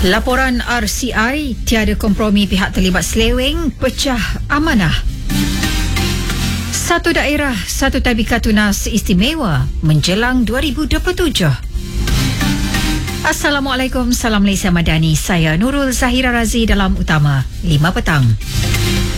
Laporan RCI, tiada kompromi pihak terlibat seleweng, pecah amanah. Satu daerah, satu tabika tunas istimewa menjelang 2027. Assalamualaikum, salam Malaysia Madani. Saya Nurul Zahira Razi dalam Utama 5 petang.